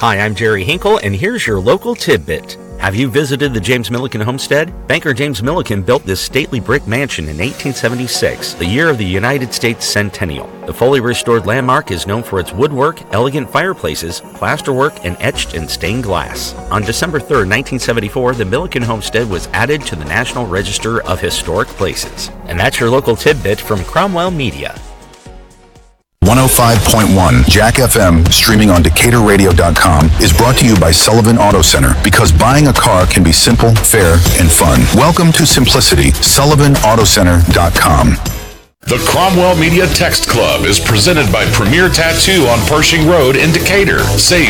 Hi, I'm Jerry Hinkle, and here's your local tidbit. Have you visited the James Milliken homestead? Banker James Milliken built this stately brick mansion in 1876, the year of the United States centennial. The fully restored landmark is known for its woodwork, elegant fireplaces, plasterwork, and etched and stained glass. On December 3, 1974, the Milliken homestead was added to the National Register of Historic Places. And that's your local tidbit from Cromwell Media. 105.1 Jack FM, streaming on DecaturRadio.com, is brought to you by Sullivan Auto Center, because buying a car can be simple, fair, and fun. Welcome to simplicity. SullivanAutoCenter.com. The Cromwell Media Text Club is presented by Premier Tattoo on Pershing Road in Decatur. Save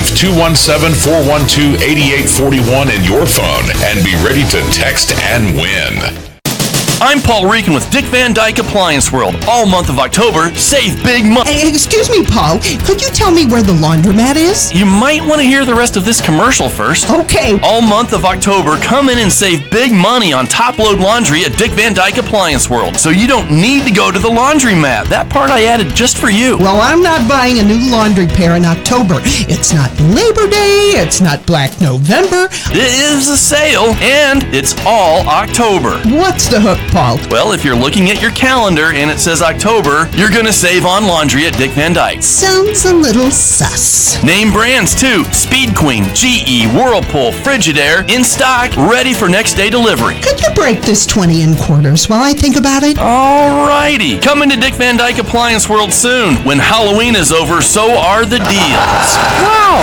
217-412-8841 in your phone and be ready to text and win. I'm Paul Reekin with Dick Van Dyke Appliance World. All month of October, save big money. Hey, excuse me, Paul. Could you tell me where the laundromat is? You might want to hear the rest of this commercial first. Okay. All month of October, come in and save big money on top-load laundry at Dick Van Dyke Appliance World. So you don't need to go to the laundromat. That part I added just for you. Well, I'm not buying a new laundry pair in October. It's not Labor Day. It's not Black November. It is a sale, and it's all October. What's the hook, Paul? Well, if you're looking at your calendar and it says October, you're going to save on laundry at Dick Van Dyke. Sounds a little sus. Name brands too. Speed Queen, GE, Whirlpool, Frigidaire, in stock, ready for next day delivery. Could you break this 20 in quarters while I think about it? Alrighty. Coming to Dick Van Dyke Appliance World soon. When Halloween is over, so are the deals. Wow!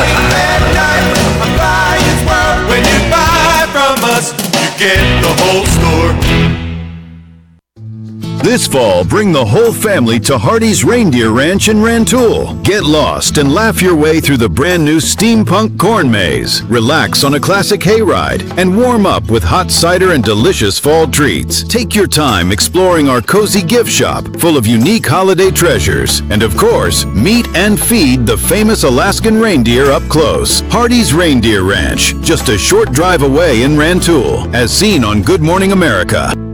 When you buy from us, you get the whole store. This fall, bring the whole family to Hardee's Reindeer Ranch in Rantoul. Get lost and laugh your way through the brand new steampunk corn maze. Relax on a classic hayride and warm up with hot cider and delicious fall treats. Take your time exploring our cozy gift shop full of unique holiday treasures. And of course, meet and feed the famous Alaskan reindeer up close. Hardee's Reindeer Ranch, just a short drive away in Rantoul, as seen on Good Morning America.